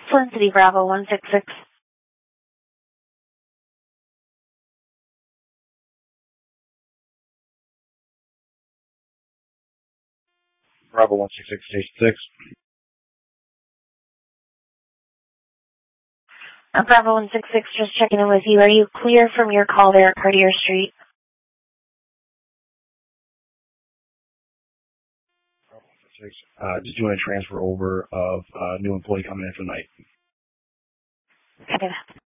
Flint City, Bravo 166. Bravo 166, Station 6. Bravo 166, just checking in with you. Are you clear from your call there at Cartier Street? Just doing a transfer over of new employee coming in tonight. Copy that.